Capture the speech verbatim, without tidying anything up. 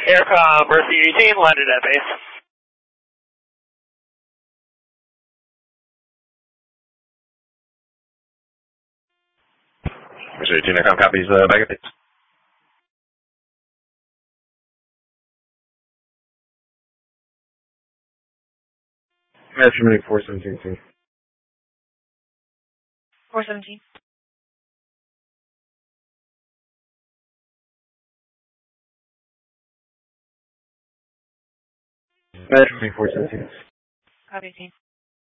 Aircom Mercy eighteen landed at base. Mercy eighteen, Aircom copies, uh, back at base. Measurement four seventeen. four seventeen. Measurement four seventeen. Copy, team.